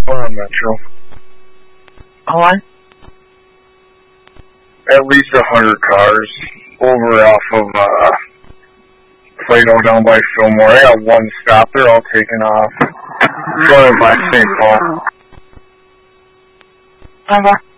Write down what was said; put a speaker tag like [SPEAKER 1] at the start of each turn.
[SPEAKER 1] Or on Metro.
[SPEAKER 2] On?
[SPEAKER 1] At least 100 cars over off of Plato down by Fillmore. I got one stop. They're all taken off. Going by St. Paul.
[SPEAKER 2] Okay.